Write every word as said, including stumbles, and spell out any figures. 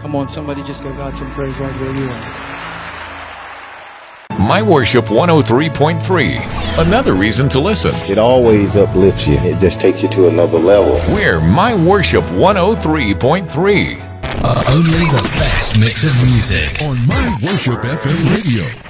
Come on, somebody just give God some praise right where you are. My Worship one oh three point three. Another reason to listen. It always uplifts you. It just takes you to another level. We're My Worship one oh three point three. Uh, only the best mix of music on My Worship F M Radio.